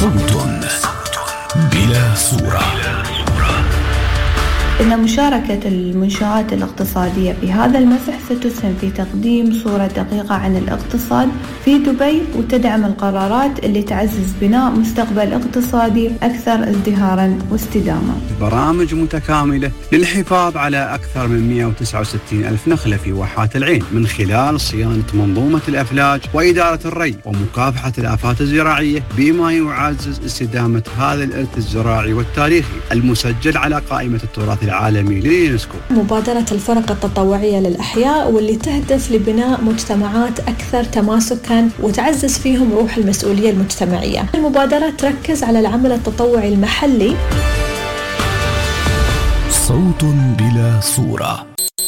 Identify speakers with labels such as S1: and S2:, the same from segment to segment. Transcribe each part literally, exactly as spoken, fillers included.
S1: صوت بلا صورة.
S2: إن مشاركة المنشآت الاقتصادية في هذا المسح ستسهم في تقديم صورة دقيقة عن الاقتصاد في دبي، وتدعم القرارات اللي تعزز بناء مستقبل اقتصادي أكثر ازدهاراً واستدامة.
S3: برامج متكاملة للحفاظ على أكثر من مئة وتسعة وستين ألف نخلة في واحات العين من خلال صيانة منظومة الأفلاج وإدارة الري ومكافحة الآفات الزراعية، بما يعزز استدامة هذا الإرث الزراعي والتاريخي المسجل على قائمة التراث العالمي لليونسكو.
S4: مبادرة الفرق التطوعية للأحياء واللي تهدف لبناء مجتمعات أكثر تماسكاً وتعزز فيهم روح المسؤولية المجتمعية. المبادرة تركز على العمل التطوعي المحلي.
S1: صوت بلا صورة.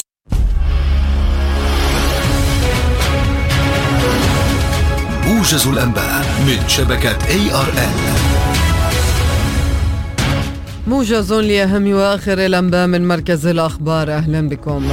S1: موجز الأنباء من شبكة إيه آر إل.
S5: موجز لأهم وآخر الأنباء من مركز الأخبار. أهلا بكم.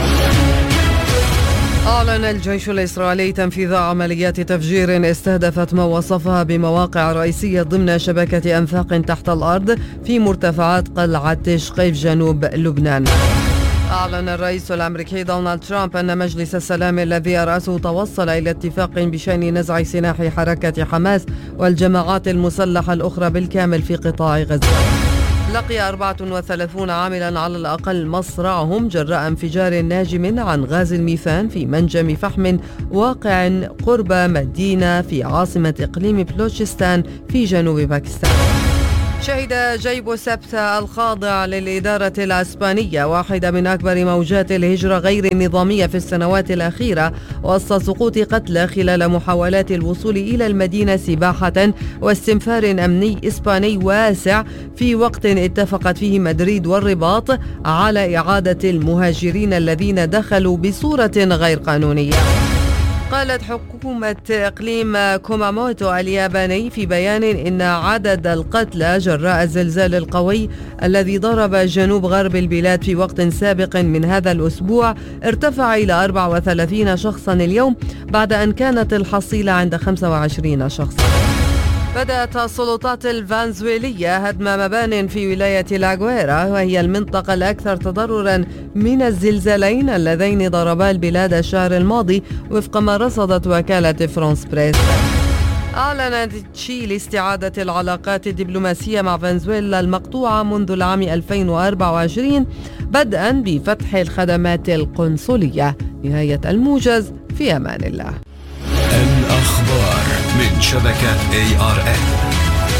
S5: أعلن الجيش الإسرائيلي تنفيذ عمليات تفجير استهدفت ما وصفها بمواقع رئيسية ضمن شبكة أنفاق تحت الأرض في مرتفعات قلعة شقيف جنوب لبنان. أعلن الرئيس الأمريكي دونالد ترامب أن مجلس السلام الذي يرأسه توصل إلى اتفاق بشأن نزع سلاح حركة حماس والجماعات المسلحة الأخرى بالكامل في قطاع غزة. لقي أربعة وثلاثين عاملا على الأقل مصرعهم جراء انفجار ناجم عن غاز الميثان في منجم فحم واقع قرب مدينة في عاصمة إقليم بلوتشستان في جنوب باكستان. شهد جيب سبتة الخاضع للإدارة الأسبانية واحدة من أكبر موجات الهجرة غير النظامية في السنوات الأخيرة، وسط سقوط قتلى خلال محاولات الوصول إلى المدينة سباحة واستنفار أمني إسباني واسع، في وقت اتفقت فيه مدريد والرباط على إعادة المهاجرين الذين دخلوا بصورة غير قانونية. قالت حكومة إقليم كوماموتو الياباني في بيان إن عدد القتلى جراء الزلزال القوي الذي ضرب جنوب غرب البلاد في وقت سابق من هذا الأسبوع ارتفع إلى أربعة وثلاثين شخصا اليوم، بعد أن كانت الحصيلة عند خمسة وعشرين شخصا. بدأت السلطات الفنزويلية هدم مبان في ولاية لاغويرا، وهي المنطقة الأكثر تضررا من الزلزالين اللذين ضربا البلاد الشهر الماضي وفق ما رصدت وكالة فرانس بريس. أعلنت تشيلي استعادة العلاقات الدبلوماسية مع فنزويلا المقطوعة منذ العام ألفين وأربعة وعشرين بدءا بفتح الخدمات القنصلية. نهاية الموجز، في أمان الله.
S1: الأخبار من شبكة إيه آر إل.